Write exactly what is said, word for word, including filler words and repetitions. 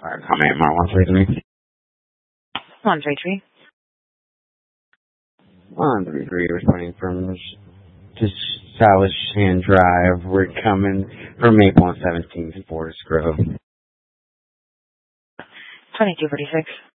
Fire comment, Mark one three three. one three three. one three three, responding from just South Shan Drive. We're coming from Maple and seventeenth, Forest Grove. twenty-two forty-six.